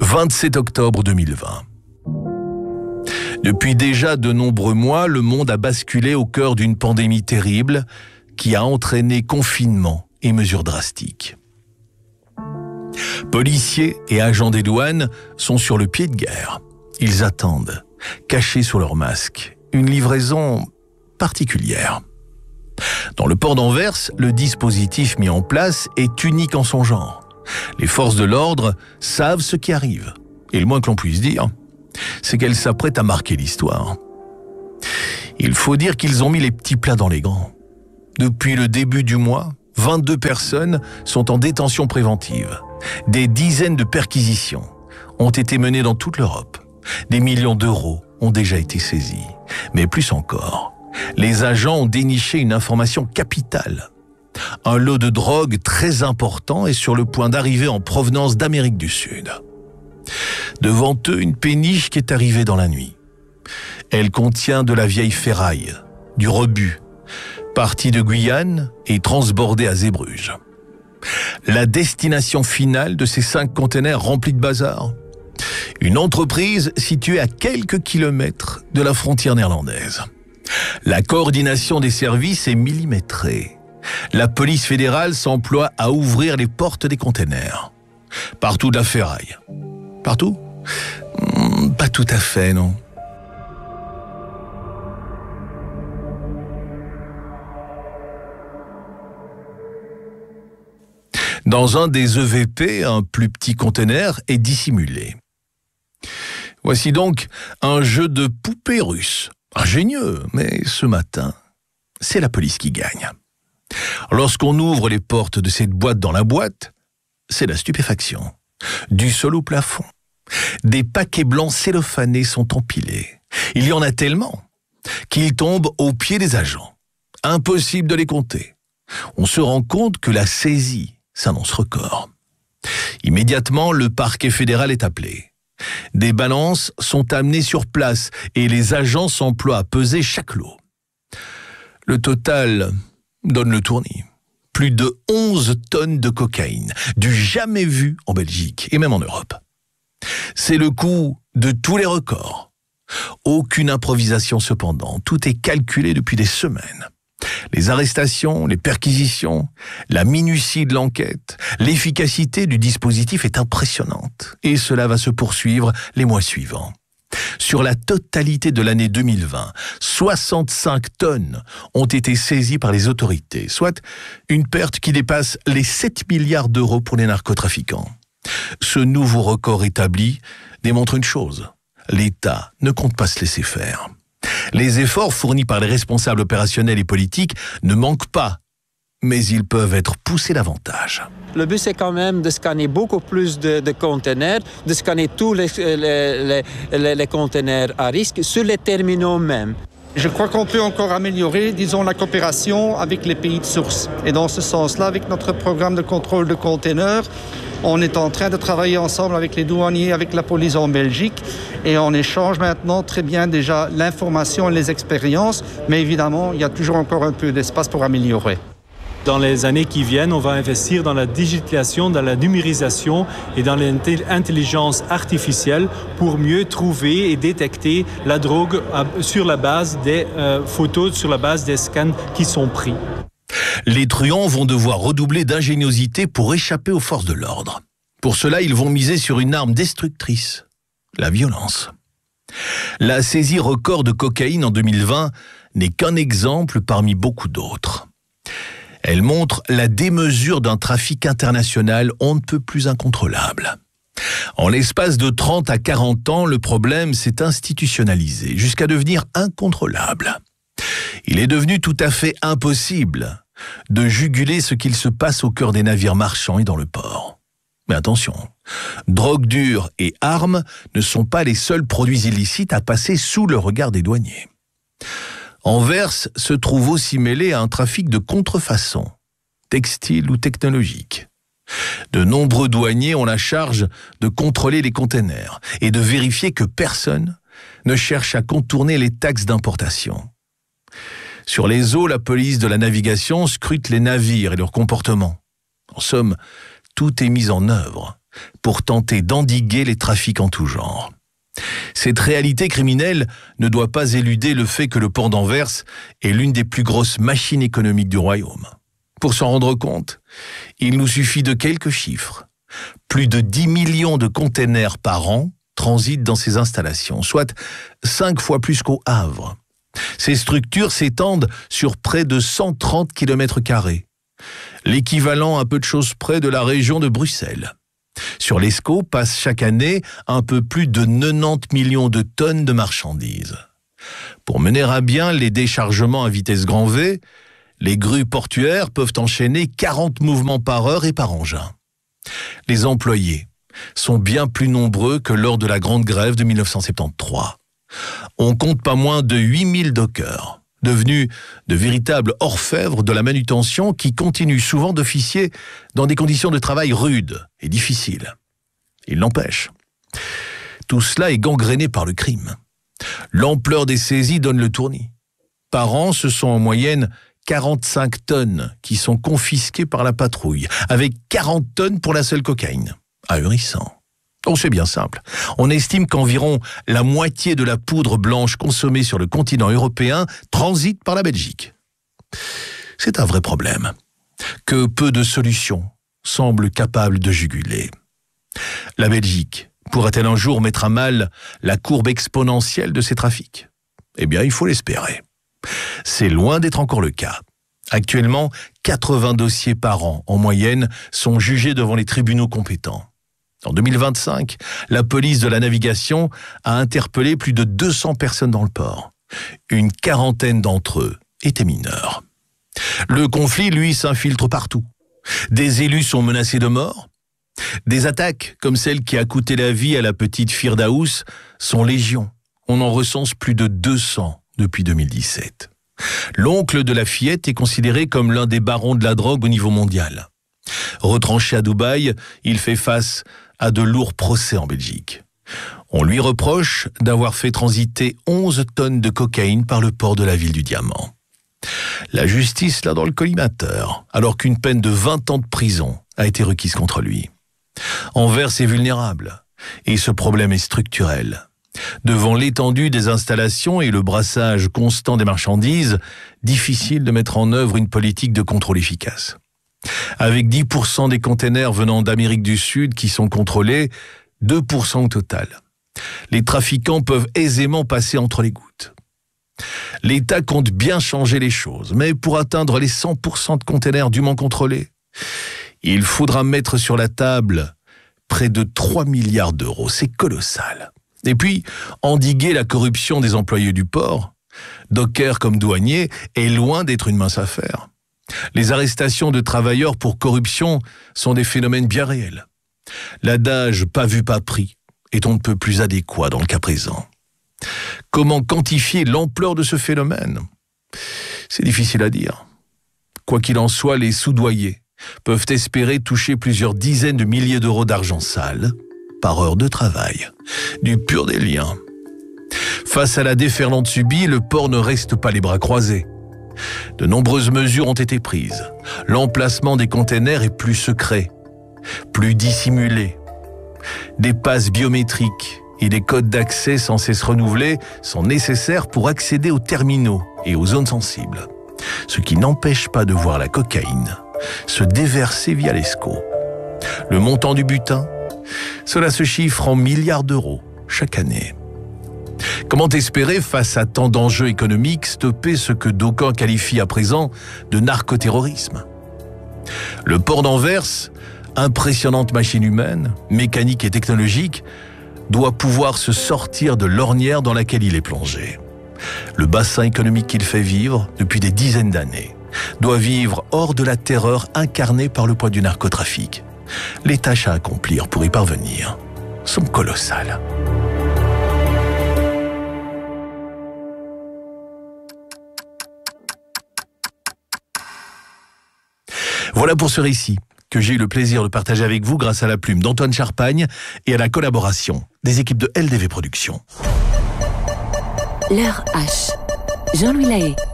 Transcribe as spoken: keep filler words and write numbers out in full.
vingt-sept octobre deux mille vingt. Depuis déjà de nombreux mois, le monde a basculé au cœur d'une pandémie terrible qui a entraîné confinement et mesures drastiques. Policiers et agents des douanes sont sur le pied de guerre. Ils attendent, cachés sous leurs masques, une livraison particulière. Dans le port d'Anvers, le dispositif mis en place est unique en son genre. Les forces de l'ordre savent ce qui arrive. Et le moins que l'on puisse dire, c'est qu'elles s'apprêtent à marquer l'histoire. Il faut dire qu'ils ont mis les petits plats dans les grands. Depuis le début du mois, vingt-deux personnes sont en détention préventive. Des dizaines de perquisitions ont été menées dans toute l'Europe. Des millions d'euros ont déjà été saisis. Mais plus encore, les agents ont déniché une information capitale. Un lot de drogue très important est sur le point d'arriver en provenance d'Amérique du Sud. Devant eux, une péniche qui est arrivée dans la nuit. Elle contient de la vieille ferraille, du rebut, parti de Guyane et transbordé à Zeebrugge. La destination finale de ces cinq containers remplis de bazar, une entreprise située à quelques kilomètres de la frontière néerlandaise. La coordination des services est millimétrée. La police fédérale s'emploie à ouvrir les portes des containers. Partout de la ferraille. Partout ? Hmm, pas tout à fait, non. Dans un des E V P, un plus petit conteneur est dissimulé. Voici donc un jeu de poupées russes. Ingénieux, mais ce matin, c'est la police qui gagne. Lorsqu'on ouvre les portes de cette boîte dans la boîte, c'est la stupéfaction. Du sol au plafond. Des paquets blancs cellophanés sont empilés. Il y en a tellement qu'ils tombent aux pieds des agents. Impossible de les compter. On se rend compte que la saisie s'annonce record. Immédiatement, le parquet fédéral est appelé. Des balances sont amenées sur place et les agents s'emploient à peser chaque lot. Le total donne le tournis. Plus de onze tonnes de cocaïne, du jamais vu en Belgique et même en Europe. C'est le coût de tous les records. Aucune improvisation cependant, tout est calculé depuis des semaines. Les arrestations, les perquisitions, la minutie de l'enquête, l'efficacité du dispositif est impressionnante. Et cela va se poursuivre les mois suivants. Sur la totalité de l'année deux mille vingt, soixante-cinq tonnes ont été saisies par les autorités, soit une perte qui dépasse les sept milliards d'euros pour les narcotrafiquants. Ce nouveau record établi démontre une chose, l'État ne compte pas se laisser faire. Les efforts fournis par les responsables opérationnels et politiques ne manquent pas, mais ils peuvent être poussés davantage. Le but, c'est quand même de scanner beaucoup plus de, de conteneurs, de scanner tous les, les, les, les conteneurs à risque sur les terminaux même. Je crois qu'on peut encore améliorer, disons, la coopération avec les pays de source. Et dans ce sens-là, avec notre programme de contrôle de conteneurs, on est en train de travailler ensemble avec les douaniers, avec la police en Belgique, et on échange maintenant très bien déjà l'information et les expériences, mais évidemment, il y a toujours encore un peu d'espace pour améliorer. Dans les années qui viennent, on va investir dans la digitalisation, dans la numérisation et dans l'intelligence artificielle pour mieux trouver et détecter la drogue sur la base des euh, photos, sur la base des scans qui sont pris. Les truands vont devoir redoubler d'ingéniosité pour échapper aux forces de l'ordre. Pour cela, ils vont miser sur une arme destructrice, la violence. La saisie record de cocaïne en deux mille vingt n'est qu'un exemple parmi beaucoup d'autres. Elle montre la démesure d'un trafic international on ne peut plus incontrôlable. En l'espace de trente à quarante ans, le problème s'est institutionnalisé jusqu'à devenir incontrôlable. Il est devenu tout à fait impossible de juguler ce qu'il se passe au cœur des navires marchands et dans le port. Mais attention, drogue dure et armes ne sont pas les seuls produits illicites à passer sous le regard des douaniers. Anvers se trouve aussi mêlé à un trafic de contrefaçon, textile ou technologique. De nombreux douaniers ont la charge de contrôler les containers et de vérifier que personne ne cherche à contourner les taxes d'importation. Sur les eaux, la police de la navigation scrute les navires et leur comportement. En somme, tout est mis en œuvre pour tenter d'endiguer les trafics en tout genre. Cette réalité criminelle ne doit pas éluder le fait que le port d'Anvers est l'une des plus grosses machines économiques du royaume. Pour s'en rendre compte, il nous suffit de quelques chiffres. Plus de dix millions de containers par an transitent dans ces installations, soit cinq fois plus qu'au Havre. Ces structures s'étendent sur près de cent trente kilomètres carrés, l'équivalent à peu de choses près de la région de Bruxelles. Sur l'Escaut passent chaque année un peu plus de quatre-vingt-dix millions de tonnes de marchandises. Pour mener à bien les déchargements à vitesse grand V, les grues portuaires peuvent enchaîner quarante mouvements par heure et par engin. Les employés sont bien plus nombreux que lors de la grande grève de mille neuf cent soixante-treize. On compte pas moins de huit mille dockers, devenus de véritables orfèvres de la manutention qui continuent souvent d'officier dans des conditions de travail rudes et difficiles. Il n'empêche, tout cela est gangréné par le crime. L'ampleur des saisies donne le tournis. Par an, ce sont en moyenne quarante-cinq tonnes qui sont confisquées par la patrouille, avec quarante tonnes pour la seule cocaïne. Ahurissant. Oh, c'est bien simple. On estime qu'environ la moitié de la poudre blanche consommée sur le continent européen transite par la Belgique. C'est un vrai problème, que peu de solutions semblent capables de juguler. La Belgique pourra-t-elle un jour mettre à mal la courbe exponentielle de ces trafics? Eh bien, il faut l'espérer. C'est loin d'être encore le cas. Actuellement, quatre-vingts dossiers par an, en moyenne, sont jugés devant les tribunaux compétents. En deux mille vingt-cinq, la police de la navigation a interpellé plus de deux cents personnes dans le port. Une quarantaine d'entre eux étaient mineurs. Le conflit, lui, s'infiltre partout. Des élus sont menacés de mort. Des attaques, comme celle qui a coûté la vie à la petite Firdaous, sont légion. On en recense plus de deux cents depuis deux mille dix-sept. L'oncle de la fillette est considéré comme l'un des barons de la drogue au niveau mondial. Retranché à Dubaï, il fait face à de lourds procès en Belgique. On lui reproche d'avoir fait transiter onze tonnes de cocaïne par le port de la ville du Diamant. La justice l'a dans le collimateur, alors qu'une peine de vingt ans de prison a été requise contre lui. Anvers est vulnérable, et ce problème est structurel. Devant l'étendue des installations et le brassage constant des marchandises, difficile de mettre en œuvre une politique de contrôle efficace. Avec dix pour cent des containers venant d'Amérique du Sud qui sont contrôlés, deux pour cent au total. Les trafiquants peuvent aisément passer entre les gouttes. L'État compte bien changer les choses, mais pour atteindre les cent pour cent de containers dûment contrôlés, il faudra mettre sur la table près de trois milliards d'euros. C'est colossal. Et puis, endiguer la corruption des employés du port, dockers comme douaniers, est loin d'être une mince affaire. Les arrestations de travailleurs pour corruption sont des phénomènes bien réels. L'adage « pas vu, pas pris » est on ne peut plus adéquat dans le cas présent. Comment quantifier l'ampleur de ce phénomène? C'est difficile à dire. Quoi qu'il en soit, les soudoyés peuvent espérer toucher plusieurs dizaines de milliers d'euros d'argent sale par heure de travail. Du pur des liens. Face à la déferlante subie, le port ne reste pas les bras croisés. De nombreuses mesures ont été prises. L'emplacement des containers est plus secret, plus dissimulé. Des passes biométriques et des codes d'accès sans cesse renouvelés sont nécessaires pour accéder aux terminaux et aux zones sensibles. Ce qui n'empêche pas de voir la cocaïne se déverser via l'Escaut. Le montant du butin, cela se chiffre en milliards d'euros chaque année. Comment espérer, face à tant d'enjeux économiques, stopper ce que d'aucuns qualifient à présent de narcoterrorisme? Le port d'Anvers, impressionnante machine humaine, mécanique et technologique, doit pouvoir se sortir de l'ornière dans laquelle il est plongé. Le bassin économique qu'il fait vivre depuis des dizaines d'années doit vivre hors de la terreur incarnée par le poids du narcotrafic. Les tâches à accomplir pour y parvenir sont colossales. Voilà pour ce récit que j'ai eu le plaisir de partager avec vous grâce à la plume d'Antoine Charpagne et à la collaboration des équipes de L D V Productions. L'heure H. Jean-Louis Lahaye.